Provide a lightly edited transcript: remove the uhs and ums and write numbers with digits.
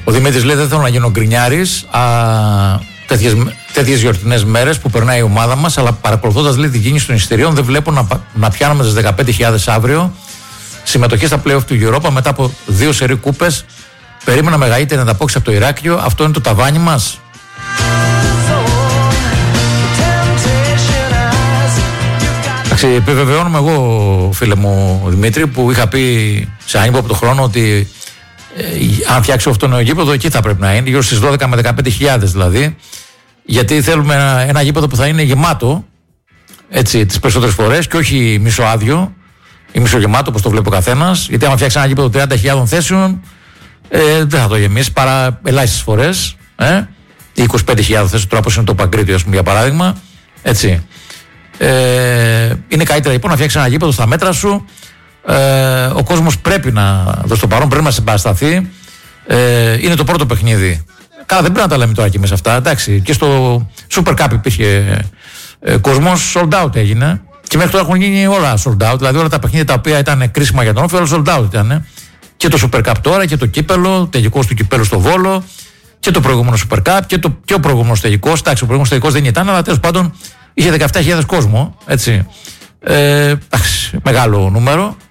Ο Δημήτρης λέει: δεν θέλω να γίνω γκρινιάρης τέτοιες γιορτινές μέρες που περνάει η ομάδα μας, αλλά παρακολουθώντας λέει την κίνηση των εισιτηρίων, δεν βλέπω να πιάνουμε τις 15.000 αύριο. Συμμετοχή στα play-off του Europa μετά από 2 σερί κούπες. Περίμενα μεγαλύτερη ανταπόκριση από το Ηράκλειο. Αυτό είναι το ταβάνι μας. Επιβεβαιώνουμε εγώ, φίλε μου Δημήτρη, που είχα πει σε ανύποπτο χρόνο ότι αν φτιάξει αυτό το νέο γήπεδο, εκεί θα πρέπει να είναι, γύρω στις 12 με 15.000 δηλαδή. Γιατί θέλουμε ένα γήπεδο που θα είναι γεμάτο, έτσι, τις περισσότερες φορές, και όχι μισοάδιο ή μισογεμάτο όπως το βλέπει ο καθένας. Γιατί άμα φτιάξει ένα γήπεδο 30.000 θέσεων, δεν θα το γεμίσει παρά ελάχιστες φορές. Ή 25.000 θέσεων, τώρα όπως είναι το Παγκρίτιο, ας πούμε, για παράδειγμα. Έτσι. Είναι καλύτερα λοιπόν να φτιάξει ένα γήπεδο στα μέτρα σου. Ο κόσμος πρέπει να δώσει το παρόν, πρέπει να συμπαρασταθεί. Είναι το πρώτο παιχνίδι. Καλά, δεν πρέπει να τα λέμε τώρα και μέσα αυτά. Εντάξει, και στο Super Cup υπήρχε κόσμος, sold out έγινε. Και μέχρι τώρα έχουν γίνει όλα sold out. Δηλαδή όλα τα παιχνίδια τα οποία ήταν κρίσιμα για τον Όφη, όλα sold out ήταν. Και το Super Cup τώρα και το κύπελο, τελικός του κυπέλου στο Βόλο. Και το προηγούμενο Super Cup και ο προηγούμενος τελικός. Εντάξει, ο προηγούμενος τελικός δεν ήταν, αλλά τέλος πάντων είχε 17.000 κόσμο. Έτσι. Μεγάλο νούμερο.